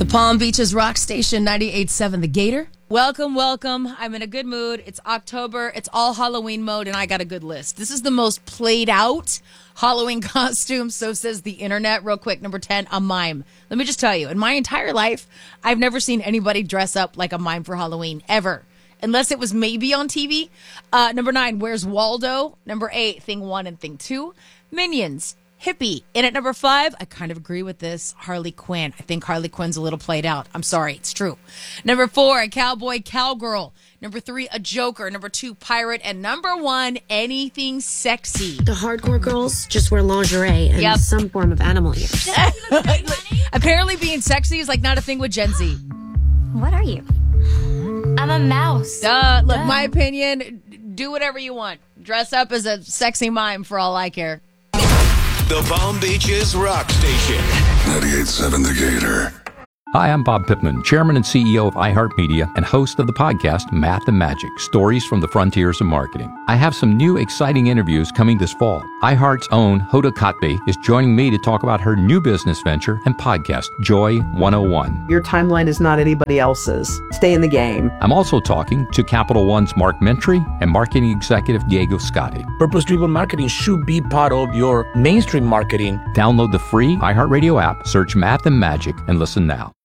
The Palm Beaches Rock Station 98.7 The Gator. Welcome, welcome. I'm in a good mood. It's October. It's all Halloween mode, and I got a good list. This is the most played out Halloween costume, so says the internet. Real quick, number 10, a mime. Let me just tell you, in my entire life, I've never seen anybody dress up like a mime for Halloween, ever. Unless it was maybe on TV. Number 9, Where's Waldo? Number 8, Thing 1 and Thing 2. Minions. Hippie. And at number 5, I kind of agree with this, Harley Quinn. I think Harley Quinn's a little played out. I'm sorry, it's true. Number 4, a cowboy cowgirl. Number 3, a Joker. Number 2, pirate. And number 1, anything sexy. The hardcore girls just wear lingerie and some form of animal ears. Apparently being sexy is like not a thing with Gen Z. What are you? I'm a mouse. Look, my opinion, do whatever you want. Dress up as a sexy mime for all I care. The Palm Beaches Rock Station. 98.7 The Gator. Hi, I'm Bob Pittman, Chairman and CEO of iHeartMedia and host of the podcast Math and Magic, Stories from the Frontiers of Marketing. I have some new exciting interviews coming this fall. iHeart's own Hoda Kotb is joining me to talk about her new business venture and podcast, Joy 101. Your timeline is not anybody else's. Stay in the game. I'm also talking to Capital One's Mark Mentry and marketing executive Diego Scotti. Purpose-driven marketing should be part of your mainstream marketing. Download the free iHeartRadio app, search Math and Magic, and listen now.